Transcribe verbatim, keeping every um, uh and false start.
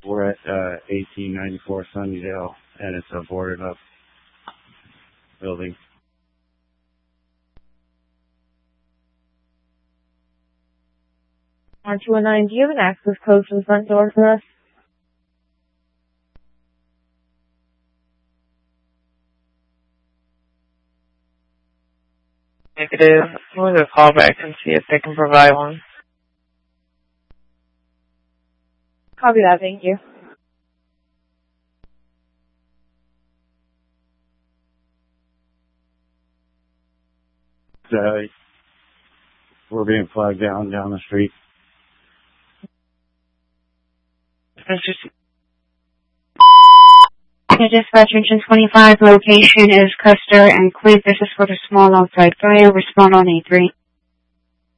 We're at uh, eighteen ninety-four Sunnydale, and it's a boarded up building. R two one nine, do you have an access code for the front door for us? Negative. We'll do a call back and see if they can provide one. Copy that, thank you. Uh, we're being flagged down down the street. Dispatch engine twenty-five, location is Custer and Quint. This is for the small outside fire. Respond on A three.